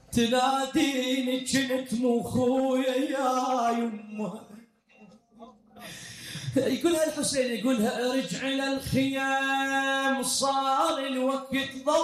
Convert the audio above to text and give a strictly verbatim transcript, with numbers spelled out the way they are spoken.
تناديني كنت مو خويا يا يمه. يقولها الحسين، يقولها ارجع الى الخيام صار الوقت ضوء